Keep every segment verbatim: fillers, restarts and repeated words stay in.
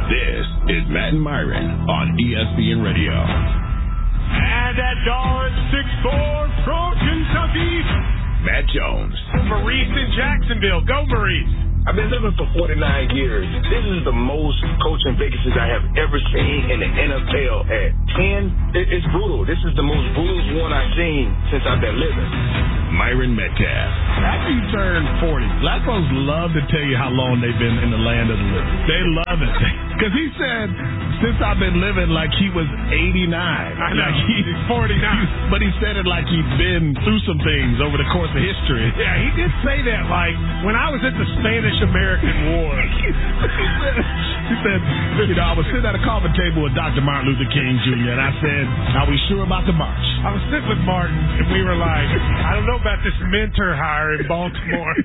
This is Matt and Myron on E S P N Radio. And at Dallas six four from Kentucky, Matt Jones. Maurice in Jacksonville. Go, Maurice. I've been living for forty-nine years. This is the most coaching vacancies I have ever seen in the N F L. At ten, it's brutal. This is the most brutal one I've seen since I've been living. Myron Metcalf. After you turn forty, black folks love to tell you how long they've been in the land of the living. They love it. Because he said, since I've been living, like he was eighty-nine. I know. Like he, he's forty-nine. But he said it like he'd been through some things over the course of history. Yeah, he did say that, like, when I was at the Spanish-American War. he, said, he said, you know, I was sitting at a coffee table with Doctor Martin Luther King Junior, and I said, are we sure about the march? I was sitting with Martin, and we were like, I don't know about this mentor hire in Baltimore.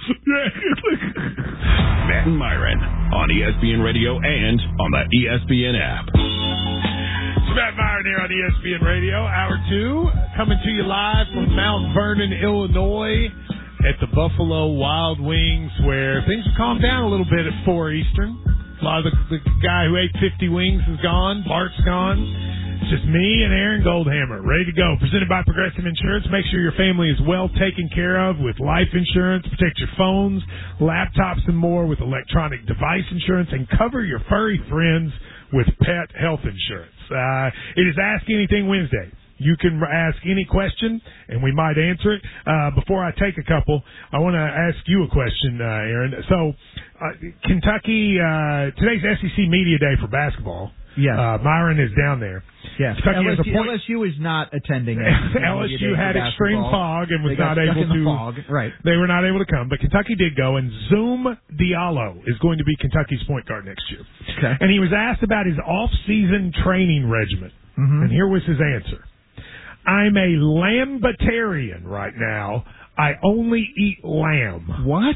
Matt and Myron on E S P N Radio and on the E S P N app. It's Matt Myron here on E S P N Radio, Hour two, coming to you live from Mount Vernon, Illinois, at the Buffalo Wild Wings, where things have calmed down a little bit at four Eastern. A lot of the, the guy who ate fifty wings is gone. Bart's gone. It's just me and Aaron Goldhammer, ready to go. Presented by Progressive Insurance. Make sure your family is well taken care of with life insurance. Protect your phones, laptops, and more with electronic device insurance. And cover your furry friends with pet health insurance. Uh, it is Ask Anything Wednesday. You can ask any question, and we might answer it. Uh, before I take a couple, I want to ask you a question, uh, Aaron. So, uh, Kentucky, uh, today's S E C Media Day for basketball. Yes. Uh, Myron is down there. Yes. Kentucky L S U, has a point. L S U is not attending. L S U had extreme fog and was they got not able stuck in to. The fog. Right. They were not able to come, but Kentucky did go, and Zoom Diallo is going to be Kentucky's point guard next year. Okay. And he was asked about his off-season training regimen, mm-hmm. and here was his answer. I'm a lambitarian right now. I only eat lamb. What?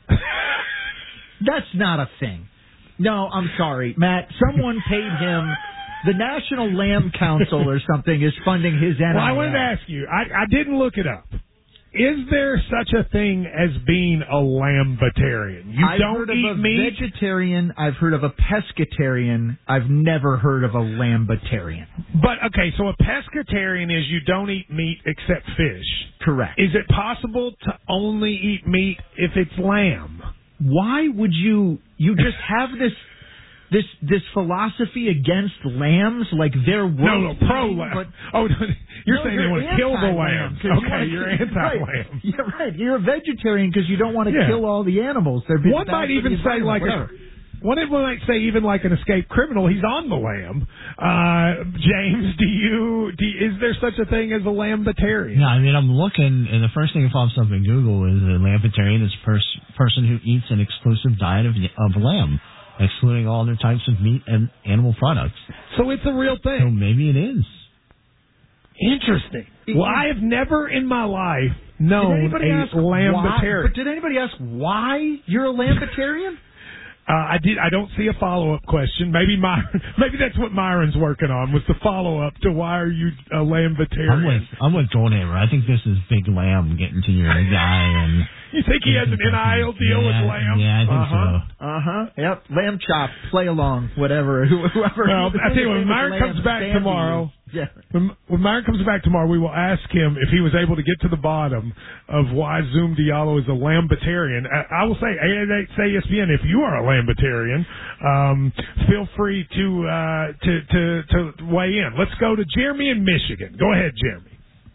That's not a thing. No, I'm sorry, Matt. Someone paid him. The National Lamb Council or something is funding his N I L. Well, I wanted to ask you. I, I didn't look it up. Is there such a thing as being a lambitarian? You I've don't heard of eat a meat? vegetarian. I've heard of a pescatarian. I've never heard of a lambitarian. But, okay, so a pescatarian is you don't eat meat except fish. Correct. Is it possible to only eat meat if it's lamb? Why would you, you just have this... This this philosophy against lambs, like they're worth no, no, pro eating, lamb. but Oh, you're no, saying you're they want to kill the lambs. you Okay, wanna- you're anti-lamb. Right. Yeah, right. You're a vegetarian because you don't want to Yeah. kill all the animals. They're One bad might for even the say environment, like whatever. a, one might say even like an escaped criminal. He's on the lamb. Uh, James, do you, do you is there such a thing as a lambitarian? Yeah, I mean, I'm looking, and the first thing that pops up in Google is a lambitarian is a pers- person who eats an exclusive diet of of lamb, excluding all other types of meat and animal products. So it's a real thing. So maybe it is. Interesting. Well, I have never in my life Did known anybody a ask why? lambitarian. But did anybody ask why you're a lambitarian? Uh, I did. I don't see a follow up question. Maybe Myron. Maybe that's what Myron's working on was the follow up to why are you a lambitarian? I'm with I'm with Goldhammer. I think this is Big Lamb getting to your guy, and you think he has an N I L deal yeah, with lamb? Yeah, I think uh-huh. so. Uh huh. Yep. Lamb chop. Play along. Whatever. Whoever. Well, I tell you what, when Myron comes back tomorrow, yeah. when, when Myron comes back tomorrow, we will ask him if he was able to get to the bottom of why Zoom Diallo is a lambitarian. I, I will say, eight eight eight say E S P N, if you are a lambitarian, um, feel free to, uh, to to to weigh in. Let's go to Jeremy in Michigan. Go ahead, Jeremy.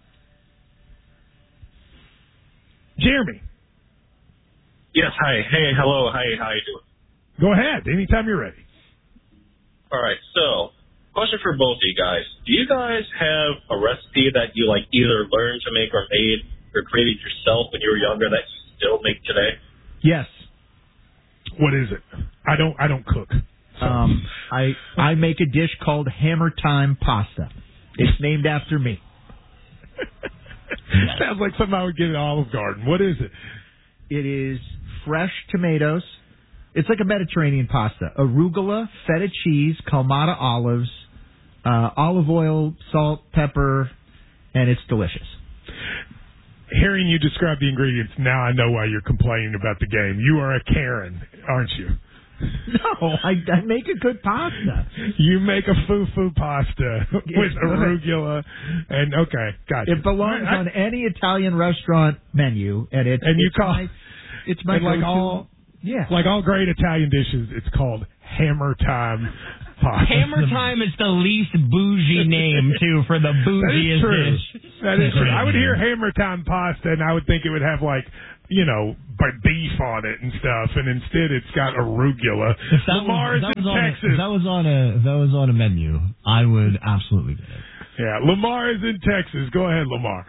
Jeremy. Yes, hi. Hey, hello. Hi, how you doing? Go ahead. Anytime you're ready. All right, so question for both of you guys. Do you guys have a recipe that you like either learned to make or made or created yourself when you were younger that you still make today? Yes. What is it? I don't I don't cook. So. Um, I I make a dish called Hammer Time Pasta. It's named after me. Sounds like something I would get at Olive Garden. What is it? It is fresh tomatoes. It's like a Mediterranean pasta. Arugula, feta cheese, Kalamata olives, uh, olive oil, salt, pepper, and it's delicious. Hearing you describe the ingredients, now I know why you're complaining about the game. You are a Karen, aren't you? No, I, I make a good pasta. You make a foo-foo pasta with arugula, and okay, gotcha. It belongs I, on any Italian restaurant menu, and it's and you it's call my, it's my and like go-to. all yeah, like all great Italian dishes. It's called Hammer Time pasta. Hammer Time is the least bougie name too for the bougiest that is true. dish. That is true. I would hear Hammer Time pasta, and I would think it would have like, you know, beef on it and stuff, and instead it's got arugula. If that Lamar was, is that in was on Texas. A, if that was on a if that was on a menu, I would absolutely get it. Yeah, Lamar is in Texas. Go ahead, Lamar.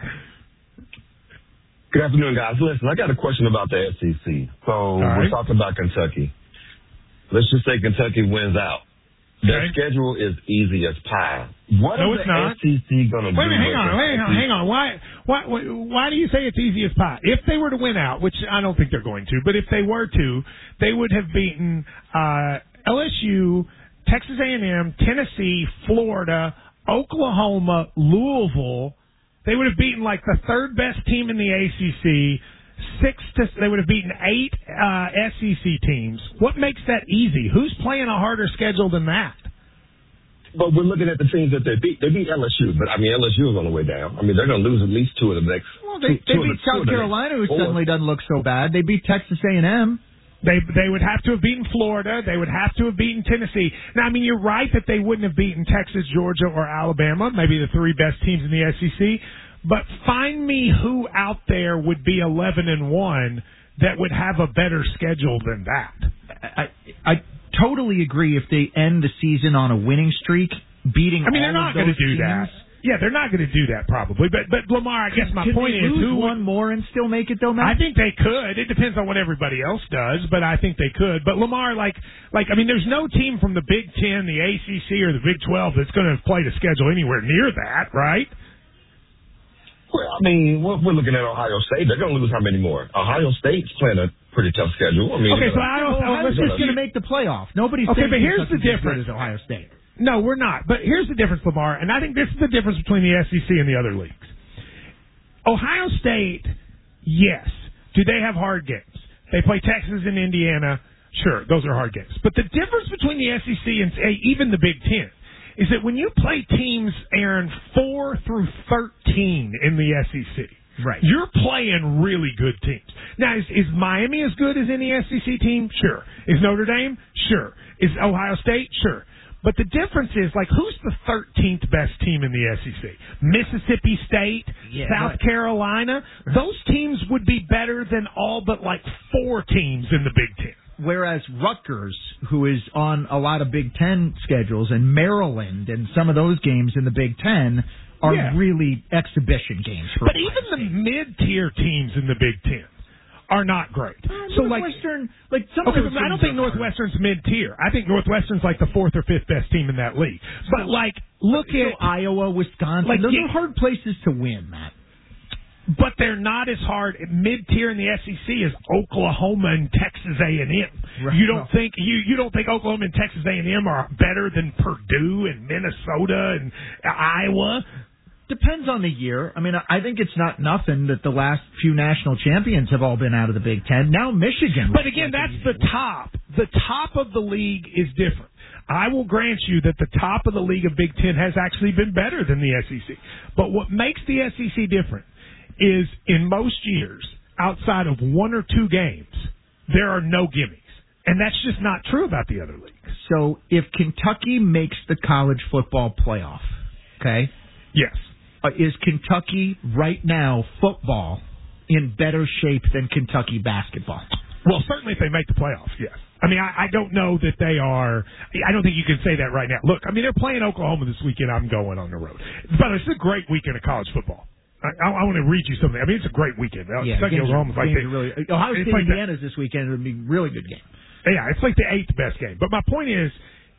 Good afternoon, guys. Listen, I got a question about the S E C. So right. we're talking about Kentucky. Let's just say Kentucky wins out. Their Okay. schedule is easy as pie. What No, is it's the not. S E C going to do? Wait a minute, hang with on, the hang on, S E C? hang on. Why, why, why, why do you say it's easy as pie? If they were to win out, which I don't think they're going to, but if they were to, they would have beaten uh, L S U, Texas A and M, Tennessee, Florida, Oklahoma, Louisville. They would have beaten like the third best team in the A C C. Six to they would have beaten eight uh, S E C teams. What makes that easy? Who's playing a harder schedule than that? But we're looking at the teams that they beat. They beat L S U, but I mean L S U is on the way down. I mean they're going to lose at least two of the next. Well, they, two, they two beat the, South Carolina, who four. suddenly doesn't look so bad. They beat Texas A and M. They they would have to have beaten Florida. They would have to have beaten Tennessee. Now, I mean, you're right that they wouldn't have beaten Texas, Georgia, or Alabama, maybe the three best teams in the S E C. But find me who out there would be eleven and one that would have a better schedule than that. I I totally agree if they end the season on a winning streak, beating. I mean, all they're not going to do that. Yeah, they're not going to do that probably. But but Lamar, I guess my Could point they is, lose who one would, more and still make it though, I Matt? think they could. It depends on what everybody else does, but I think they could. But Lamar, like, like I mean, there's no team from the Big Ten, the A C C, or the Big twelve that's going to have played a schedule anywhere near that, right? Well, I mean, we're, we're looking at Ohio State. They're going to lose how many more? Ohio State's playing a pretty tough schedule. I mean, Okay, so gonna, I don't. Ohio let's State's just going to make the playoff. Nobody's Okay, saying but here's the Kentucky's as good difference. as Ohio State. No, we're not. But here's the difference, Lamar, and I think this is the difference between the S E C and the other leagues. Ohio State, yes. Do they have hard games? They play Texas and Indiana. Sure, those are hard games. But the difference between the S E C and say, even the Big Ten is that when you play teams, Aaron, four through thirteen in the S E C, right, you're playing really good teams. Now, is, is Miami as good as any S E C team? Sure. Is Notre Dame? Sure. Is Ohio State? Sure. But the difference is, like, who's the thirteenth best team in the S E C? Mississippi State, yeah, South right. Carolina. Those teams would be better than all but, like, four teams in the Big Ten. Whereas Rutgers, who is on a lot of Big Ten schedules, and Maryland and some of those games in the Big Ten are Yeah. really exhibition games. For But Ohio even the State. mid-tier teams in the Big Ten are not great. Uh, so, like, Northwestern, like some okay, of those but I don't teams think are- Northwestern's mid-tier. I think Northwestern's like the fourth or fifth best team in that league. But, like, look So at Iowa, Wisconsin. Like, those yeah. are hard places to win, Matt. But they're not as hard. Mid-tier in the S E C is Oklahoma and Texas A and M. Right. You don't think you you don't think Oklahoma and Texas A and M are better than Purdue and Minnesota and Iowa? Depends on the year. I mean, I think it's not nothing that the last few national champions have all been out of the Big Ten. Now Michigan. But again, that's the top. The top of the league is different. I will grant you that the top of the league of Big Ten has actually been better than the S E C. But what makes the S E C different is in most years, outside of one or two games, there are no gimmies. And that's just not true about the other leagues. So if Kentucky makes the college football playoff, okay, Yes. uh, is Kentucky right now football in better shape than Kentucky basketball? Well, certainly if they make the playoffs, yes. I mean, I, I don't know that they are. I don't think you can say that right now. Look, I mean, they're playing Oklahoma this weekend. I'm going on the road. But it's a great weekend of college football. I, I, I want to read you something. I mean, it's a great weekend. Yeah, Kentucky, games are, Oklahoma's like games the, are really, Ohio it's State, like the- Indiana's this weekend. It would be a really good game. Yeah, it's like the eighth best game. But my point is,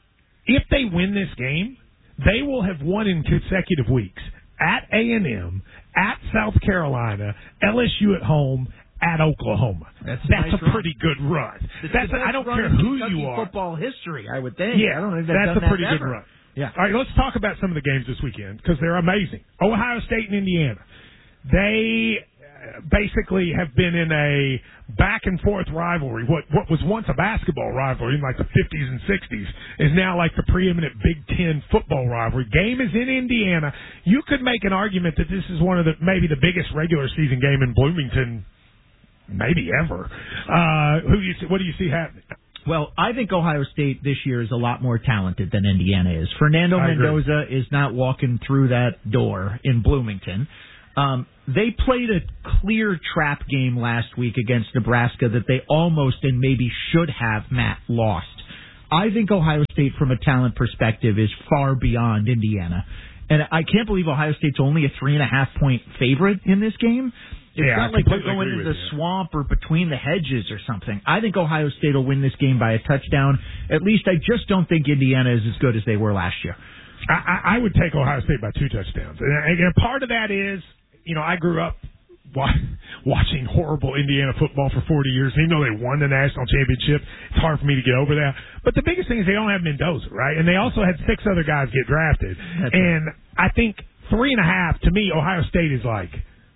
if they win this game, they will have won in consecutive weeks at A and M, at South Carolina, L S U at home, at Oklahoma. That's a, That's nice a run. pretty good run. It's That's the a, I best don't run care in who Kentucky you are. football history, I would think. Yeah, I don't think they've that's done a pretty that good ever. run. Yeah. All right, let's talk about some of the games this weekend because they're amazing. Ohio State and Indiana. They basically have been in a back-and-forth rivalry. What what was once a basketball rivalry in like the fifties and sixties is now like the preeminent Big Ten football rivalry. Game is in Indiana. You could make an argument that this is one of the maybe the biggest regular season game in Bloomington maybe ever. Uh, who do you see, what do you see happening? Well, I think Ohio State this year is a lot more talented than Indiana is. Fernando Mendoza is not walking through that door in Bloomington. Um, they played a clear trap game last week against Nebraska that they almost and maybe should have, Matt, lost. I think Ohio State, from a talent perspective, is far beyond Indiana. And I can't believe Ohio State's only a three-and-a-half-point favorite in this game. It's yeah, not like they're going into the you. swamp or between the hedges or something. I think Ohio State will win this game by a touchdown. At least I just don't think Indiana is as good as they were last year. I, I would take Ohio State by two touchdowns. And, and part of that is, you know, I grew up watching horrible Indiana football for forty years. Even though they won the national championship, it's hard for me to get over that. But the biggest thing is they don't have Mendoza, right? And they also had six other guys get drafted. That's and right. I think three and a half, to me, Ohio State is like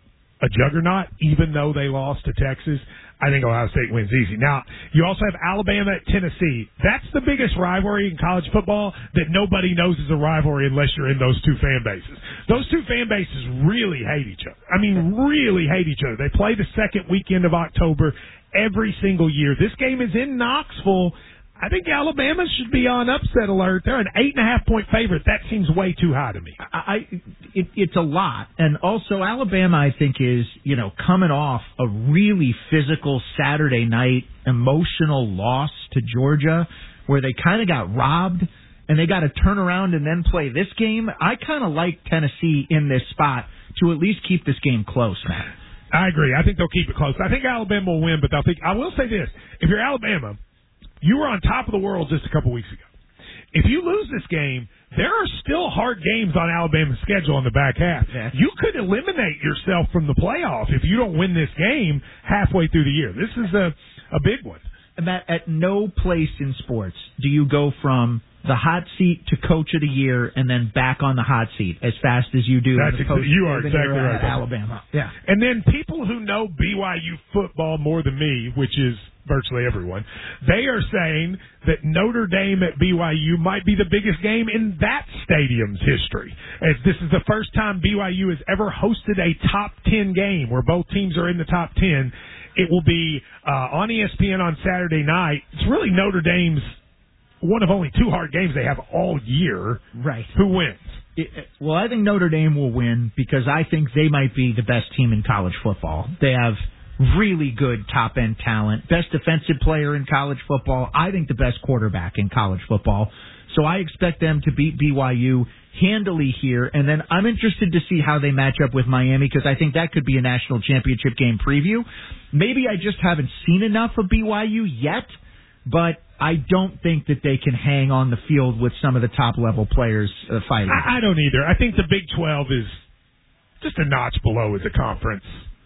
a juggernaut, even though they lost to Texas. I think Ohio State wins easy. Now, you also have Alabama at Tennessee. That's the biggest rivalry in college football that nobody knows is a rivalry unless you're in those two fan bases. Those two fan bases really hate each other. I mean, really hate each other. They play the second weekend of October every single year. This game is in Knoxville. I think Alabama should be on upset alert. They're an eight and a half point favorite. That seems way too high to me. I, it, it's a lot, and also Alabama, I think, is you know coming off a really physical Saturday night emotional loss to Georgia, where they kind of got robbed, and they got to turn around and then play this game. I kind of like Tennessee in this spot to at least keep this game close, Matt. I agree. I think they'll keep it close. I think Alabama will win, but they'll think. I will say this: if you're Alabama, you were on top of the world just a couple weeks ago. If you lose this game, there are still hard games on Alabama's schedule in the back half. Yeah. You could eliminate yourself from the playoff if you don't win this game halfway through the year. This is a, a big one. Matt, at no place in sports do you go from the hot seat to coach of the year and then back on the hot seat as fast as you do. That's exa- you are exactly right. Alabama. Yeah. And then people who know B Y U football more than me, which is virtually everyone, they are saying that Notre Dame at B Y U might be the biggest game in that stadium's history, as this is the first time B Y U has ever hosted a top ten game where both teams are in the top ten. It will be uh, on E S P N on Saturday night. It's really Notre Dame's one of only two hard games they have all year. Right. Who wins? It, well, I think Notre Dame will win because I think they might be the best team in college football. They have really good top-end talent, best defensive player in college football, I think the best quarterback in college football. So I expect them to beat B Y U handily here, and then I'm interested to see how they match up with Miami because I think that could be a national championship game preview. Maybe I just haven't seen enough of B Y U yet, but I don't think that they can hang on the field with some of the top-level players uh, fighting. I, I don't either. I think the Big twelve is just a notch below as a conference.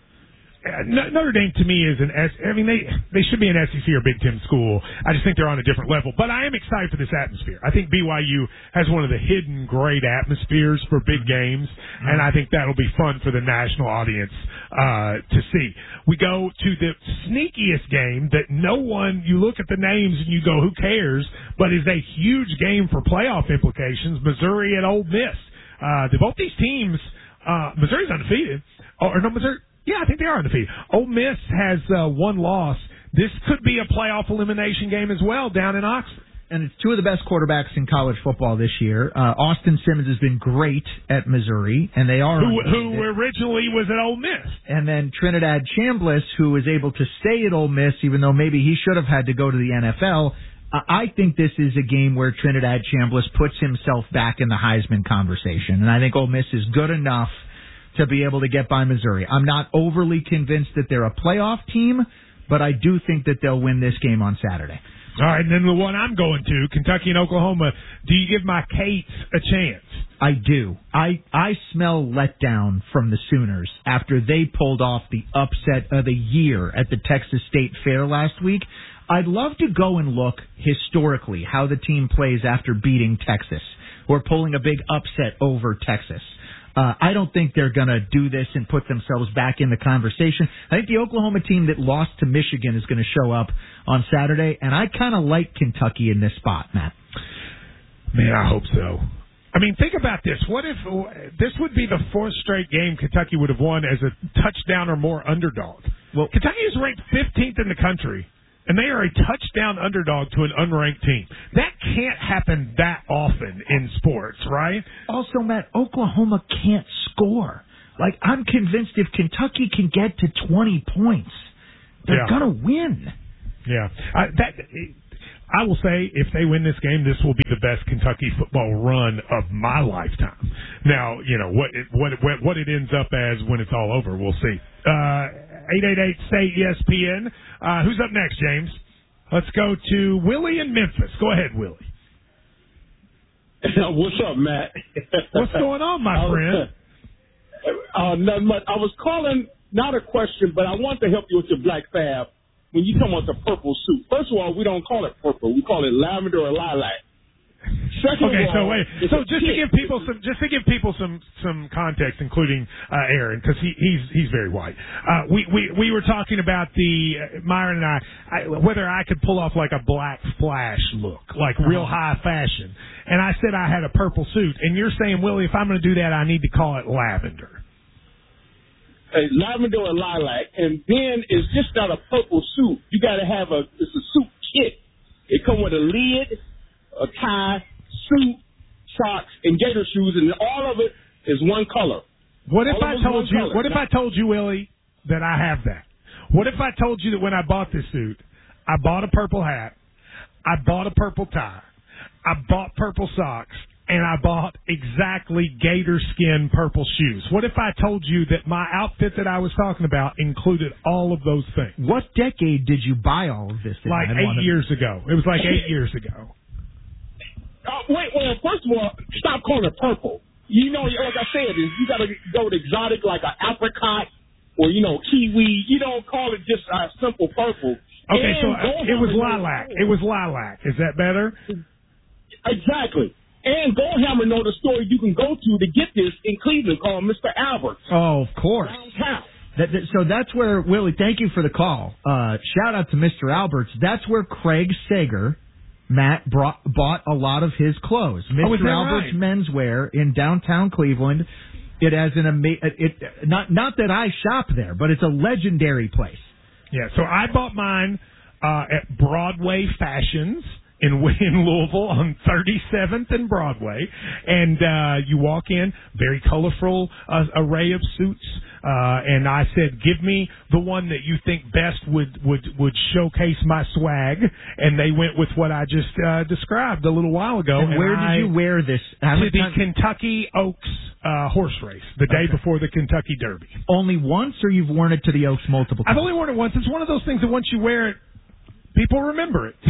Uh, Notre Dame to me is an S. I mean, they they should be an S E C or Big Ten school. I just think they're on a different level. But I am excited for this atmosphere. I think B Y U has one of the hidden great atmospheres for big games, and I think that'll be fun for the national audience uh, to see. We go to the sneakiest game that no one. You look at the names and you go, who cares? But is a huge game for playoff implications. Missouri at Ole Miss. Uh, both these teams. Uh, Missouri's undefeated. Oh, or no, Missouri. Yeah, I think they are undefeated. Ole Miss has uh, one loss. This could be a playoff elimination game as well down in Oxford. And it's two of the best quarterbacks in college football this year. Uh, Austin Simmons has been great at Missouri, and they are who, who originally was at Ole Miss. And then Trinidad Chambliss, who was able to stay at Ole Miss, even though maybe he should have had to go to the N F L. Uh, I think this is a game where Trinidad Chambliss puts himself back in the Heisman conversation, and I think Ole Miss is good enough to be able to get by Missouri. I'm not overly convinced that they're a playoff team, but I do think that they'll win this game on Saturday. All right, and then the one I'm going to, Kentucky and Oklahoma, do you give my Cates a chance? I do. I, I smell letdown from the Sooners after they pulled off the upset of the year at the Texas State Fair last week. I'd love to go and look historically how the team plays after beating Texas or pulling a big upset over Texas. Uh, I don't think they're going to do this and put themselves back in the conversation. I think the Oklahoma team that lost to Michigan is going to show up on Saturday, and I kind of like Kentucky in this spot, Matt. Man, I hope so. I mean, think about this. What if this would be the fourth straight game Kentucky would have won as a touchdown or more underdog? Well, Kentucky is ranked fifteenth in the country, and they are a touchdown underdog to an unranked team. That can't happen that often in sports, right? Also, Matt, Oklahoma can't score. Like, I'm convinced if Kentucky can get to twenty points, they're yeah. going to win. Yeah. I, that... I will say, if they win this game, this will be the best Kentucky football run of my lifetime. Now, you know, what it, what it, what it ends up as when it's all over, we'll see. Uh, eight eight eight, S A Y, E S P N. Uh, who's up next, James? Let's go to Willie in Memphis. Go ahead, Willie. What's up, Matt? What's going on, my friend? Uh, nothing much. I was calling, not a question, but I want to help you with your Black Fab. When you come with the purple suit, first of all, we don't call it purple. We call it lavender or lilac. Second okay, of so all, wait. So just to give people some, just to give people some some context, including uh, Aaron, because he, he's he's very white. Uh, we we we were talking about the uh, Myron and I, I whether I could pull off like a black flash look, like real high fashion. And I said I had a purple suit, and you're saying, Willie, if I'm going to do that, I need to call it lavender. A lavender or lilac, and then it's just not a purple suit. You got to have a it's a suit kit. It come with a lid, a tie, suit, socks, and gator shoes, and all of it is one color. What if all I told you? color. What if I told you, Willie, that I have that? What if I told you that when I bought this suit, I bought a purple hat, I bought a purple tie, I bought purple socks, and I bought exactly gator skin purple shoes? What if I told you that my outfit that I was talking about included all of those things? What decade did you buy all of this in? Like eight to... years ago. It was like eight years ago. Uh, wait, well, first of all, stop calling it purple. You know, like I said, you got to go with exotic like an apricot or, you know, kiwi. You don't call it just a simple purple. Okay, and so uh, it was lilac. It was lilac. Is that better? Exactly. And Goldhammer know the store you can go to to get this in Cleveland called Mister Albert's. Oh, of course. Downtown. That, that, so that's where, Willie, thank you for the call. Uh, shout out to Mister Albert's. That's where Craig Sager, Matt, brought, bought a lot of his clothes. Mister Oh, Albert's right? Menswear in downtown Cleveland. It has an ama- it, not not that I shop there, but it's a legendary place. Yeah, so I bought mine uh, at Broadway Fashions in in Louisville on thirty-seventh and Broadway, and uh, you walk in, very colorful uh, array of suits, uh, and I said, give me the one that you think best would, would, would showcase my swag, and they went with what I just uh, described a little while ago. And, and where I, did you wear this? To the Kentucky Oaks uh, horse race, the day okay. before the Kentucky Derby. Only once, or you've worn it to the Oaks multiple times? I've only worn it once. It's one of those things that once you wear it, people remember it.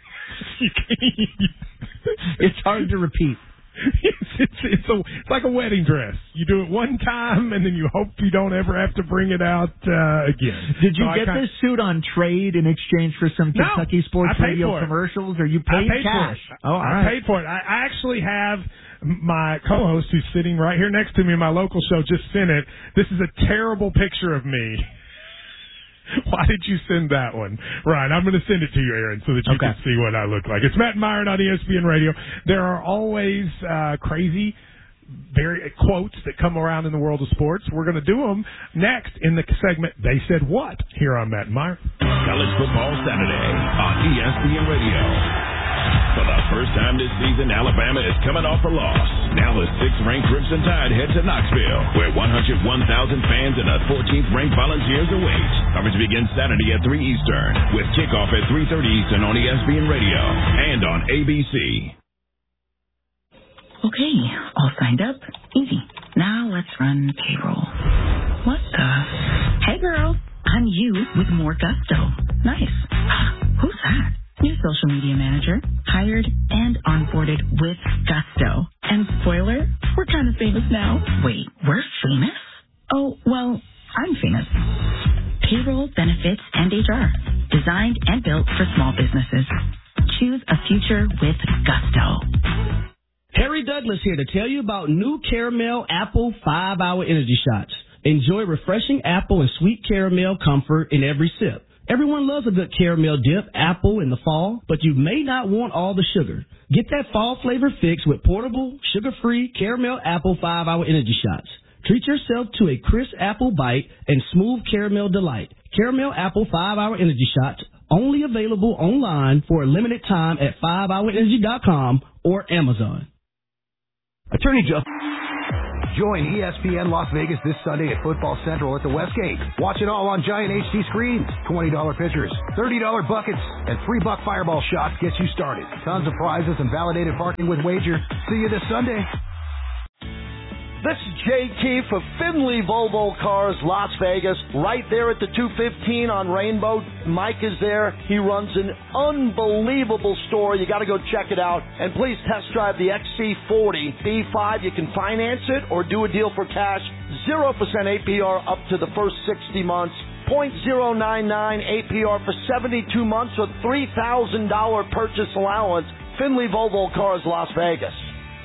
It's hard to repeat. It's, it's, it's, a, it's like a wedding dress. You do it one time, and then you hope you don't ever have to bring it out uh, again. Did you so get this suit on trade in exchange for some no, Kentucky Sports Radio for commercials, or you paid I paid cash? For it. Oh, all I right. paid for it. I, I actually have my co-host who's sitting right here next to me in my local show just sent it. This is a terrible picture of me. Why did you send that one? Right, I'm going to send it to you, Aaron, so that you okay. can see what I look like. It's Matt Myron on E S P N Radio. There are always uh, crazy very quotes that come around in the world of sports. We're going to do them next in the segment They Said What here on Matt Myron. College Football Saturday on E S P N Radio. For the first time this season, Alabama is coming off a loss. Now the sixth-ranked Crimson Tide head to Knoxville, where one hundred one thousand fans and a fourteenth-ranked Volunteers await. Coverage begins Saturday at three Eastern, with kickoff at three thirty Eastern on E S P N Radio and on A B C. Okay, all signed up. Easy. Now let's run payroll. What the? Hey, girl. I'm you with more gusto. Nice. Who's that? New social media manager, hired and onboarded with gusto. And spoiler, we're kind of famous now. Wait, we're famous? Oh, well, I'm famous. Payroll, benefits, and H R. Designed and built for small businesses. Choose a future with gusto. Harry Larry Douglas here to tell you about new Caramel Apple five hour Energy Shots. Enjoy refreshing apple and sweet caramel comfort in every sip. Everyone loves a good caramel dip apple in the fall, but you may not want all the sugar. Get that fall flavor fix with portable, sugar-free Caramel Apple five hour Energy Shots. Treat yourself to a crisp apple bite and smooth caramel delight. Caramel Apple five hour Energy Shots, only available online for a limited time at five hour energy dot com or Amazon. Attorney Jeff. Join E S P N Las Vegas this Sunday at Football Central at the Westgate. Watch it all on giant H D screens. twenty dollars pitchers, thirty dollars buckets, and three buck fireball shots get you started. Tons of prizes and validated parking with Wager. See you this Sunday. This is Jay Keefe of Finley Volvo Cars, Las Vegas, right there at the two fifteen on Rainbow. Mike is there. He runs an unbelievable store. You got to go check it out. And please test drive the X C forty B five. You can finance it or do a deal for cash. zero percent A P R up to the first sixty months. zero point zero nine nine A P R for seventy-two months with three thousand dollars purchase allowance. Finley Volvo Cars, Las Vegas.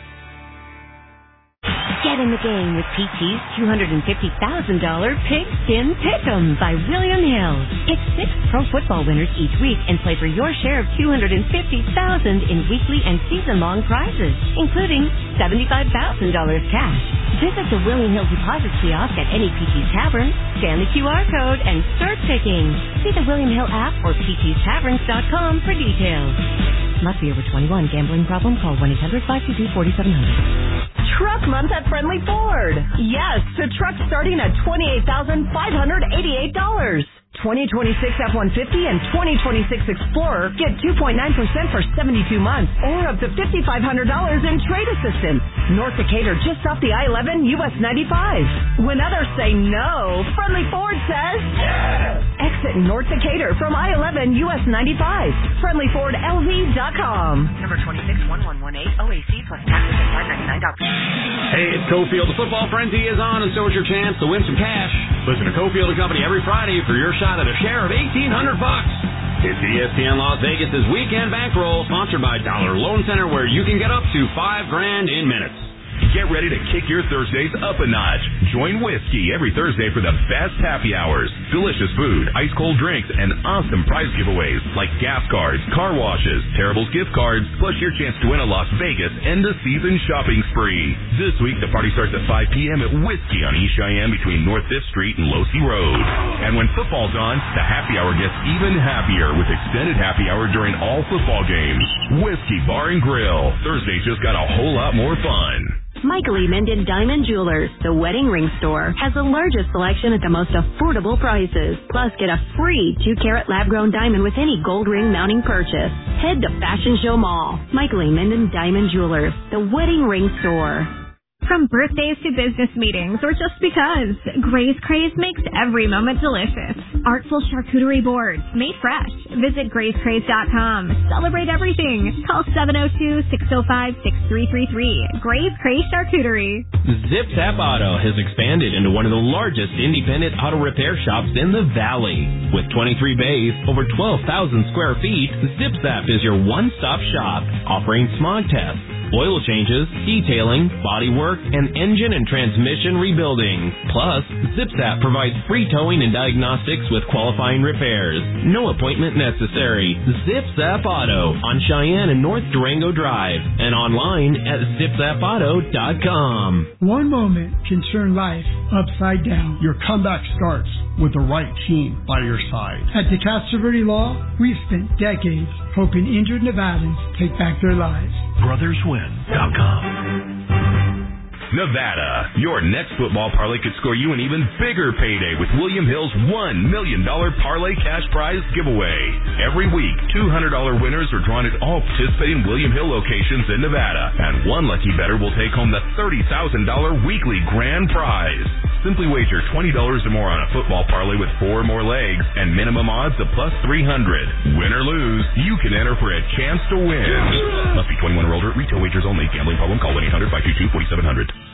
Get in the game with P T's two hundred fifty thousand dollars Pigskin Pick'em by William Hill. It's six pro football winners each week and play for your share of two hundred fifty thousand dollars in weekly and season-long prizes, including seventy-five thousand dollars cash. Visit the William Hill deposit kiosk at any P T's Tavern, scan the Q R code, and start picking. See the William Hill app or P Ts taverns dot com for details. Must be over twenty-one. Gambling problem? Call one eight hundred five two two four seven zero zero. Truck month at Friendly Ford. Yes, to trucks starting at twenty-eight thousand five hundred eighty-eight dollars. twenty twenty-six F one fifty and twenty twenty-six Explorer get two point nine percent for seventy-two months or up to five thousand five hundred dollars in trade assistance. North Decatur just off the I eleven U S ninety-five. When others say no, Friendly Ford says yes. Exit North Decatur from I eleven U S ninety-five. friendly ford L V dot com. Number twenty-six one one one eight O A C plus taxes at five ninety-nine dollars. Hey, it's Cofield. The football frenzy is on, and so is your chance to win some cash. Listen to Cofield and Company every Friday for your shot at a share of eighteen hundred bucks. It's E S P N Las Vegas' weekend bankroll, sponsored by Dollar Loan Center, where you can get up to five grand in minutes. Get ready to kick your Thursdays up a notch. Join Whiskey every Thursday for the best happy hours. Delicious food, ice cold drinks, and awesome prize giveaways like gas cards, car washes, Terribles gift cards, plus your chance to win a Las Vegas end-of-season shopping spree. This week, the party starts at five p.m. at Whiskey on East Cheyenne between North fifth Street and Losee Road. And when football's on, the happy hour gets even happier with extended happy hour during all football games. Whiskey Bar and Grill. Thursdays just got a whole lot more fun. Michael E. Minden Diamond Jewelers, the wedding ring store, has the largest selection at the most affordable prices. Plus, get a free two carat lab-grown diamond with any gold ring mounting purchase. Head to Fashion Show Mall. Michael E. Minden Diamond Jewelers, the wedding ring store. From birthdays to business meetings, or just because, Gray's Craze makes every moment delicious. Artful charcuterie boards, made fresh. Visit grays craze dot com. Celebrate everything. Call seven oh two, six oh five, six three three three. Gray's Craze Charcuterie. Zip Zap Auto has expanded into one of the largest independent auto repair shops in the Valley. With twenty-three bays, over twelve thousand square feet, Zip Zap is your one-stop shop, offering smog tests, oil changes, detailing, body work, and engine and transmission rebuilding. Plus, ZipZap provides free towing and diagnostics with qualifying repairs. No appointment necessary. ZipZap Auto on Cheyenne and North Durango Drive and online at zip zap auto dot com. One moment can turn life upside down. Your comeback starts with the right team by your side. At DeCastro Verde Law, we've spent decades helping injured Nevadans take back their lives. brothers win dot com. Nevada, your next football parlay could score you an even bigger payday with William Hill's one million dollars parlay cash prize giveaway. Every week, two hundred dollars winners are drawn at all participating William Hill locations in Nevada, and one lucky bettor will take home the thirty thousand dollars weekly grand prize. Simply wager twenty dollars or more on a football parlay with four or more legs and minimum odds of plus three hundred. Win or lose, you can enter for a chance to win. Must be twenty-one or older. Retail wagers only. Gambling problem? Call one eight hundred five two two four seven zero zero.